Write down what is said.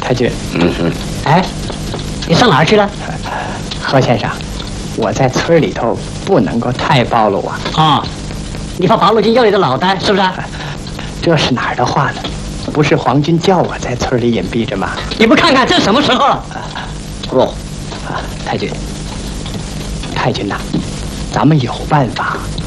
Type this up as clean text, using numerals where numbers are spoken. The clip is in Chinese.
太君。 哎，你上哪儿去了？ 何先生，我在村里头不能够太暴露啊。 哦，你怕八路军要你的脑袋是不是？ 这是哪儿的话呢？不是皇军叫我在村里隐蔽着吗？ 你不看看这什么时候了？ 哦，太君，太君呐，咱们有办法